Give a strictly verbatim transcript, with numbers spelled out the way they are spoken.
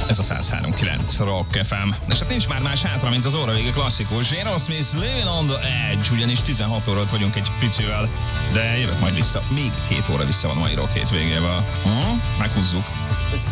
Ez a száz három kilenc Rock ef em. És hát nincs már más hátra, mint az óravége klasszikus. Aerosmith Living on the Edge, ugyanis tizenhat óra vagyunk egy picivel, de jövök majd vissza. Még két óra vissza van a mai rock hétvégével. Hm? Meghúzzuk.